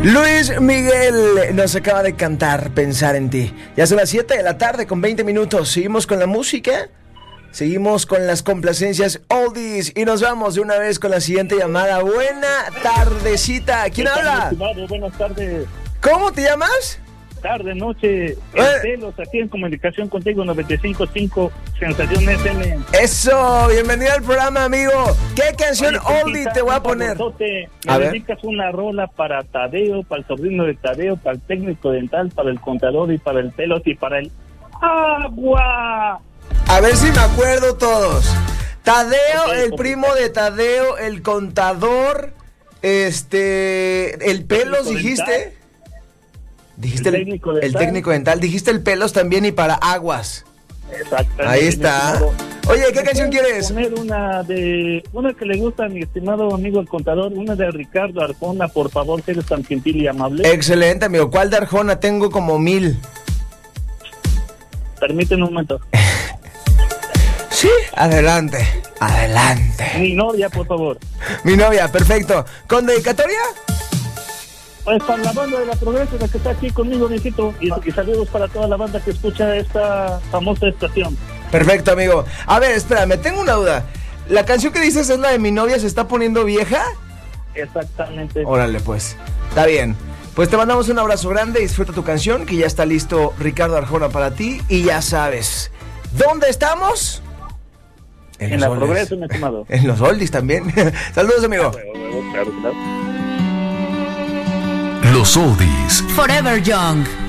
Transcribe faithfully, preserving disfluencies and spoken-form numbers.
Luis Miguel nos acaba de cantar Pensar en ti. Ya son las siete de la tarde con veinte minutos. Seguimos con la música, seguimos con las complacencias oldies y nos vamos de una vez con la siguiente llamada. Buena tardecita. ¿Quién habla? Estimado, buenas tardes. ¿Cómo te llamas? Tarde, noche, Eh. en Telos, aquí en comunicación contigo, noventa y cinco punto cinco, Sensación F M. Eso, bienvenido al programa, amigo. ¿Qué canción Oye, oldie Pepita, te voy a un poner? favorzote. A Me ver. dedicas una rola para Tadeo, para el sobrino de Tadeo, para el técnico dental, para el contador y para el Telos y para el agua. A ver si me acuerdo todos. Tadeo, Ok, el ok. primo de Tadeo, el contador, este, el Pelos, Técnico dijiste. dental. Dijiste El el, técnico el dental. técnico dental, dijiste el Pelos también y para aguas. Exactamente. Ahí mi está. estimado. Oye, ¿qué ¿Me canción puedes quieres? Poner una de una que le gusta a mi estimado amigo el contador, una de Ricardo Arjona, por favor, si eres tan gentil y amable. Excelente, amigo. ¿Cuál de Arjona? Tengo como mil. Permíteme un momento. Sí, adelante, adelante. Mi novia, por favor. Mi novia, perfecto. ¿Con dedicatoria? Pues para la banda de la Progreso, la que está aquí conmigo, viejito, y, y saludos para toda la banda que escucha esta famosa estación. Perfecto, amigo. A ver, espérame, tengo una duda. ¿La canción que dices es la de Mi novia se está poniendo vieja? Exactamente. Órale, pues. Está bien. Pues te mandamos un abrazo grande, disfruta tu canción, que ya está listo Ricardo Arjona para ti. Y ya sabes, ¿dónde estamos? En los la oldies. Progreso, mi estimado. En los oldies también. Saludos, amigo. Claro, claro. Los oldies. Forever Young.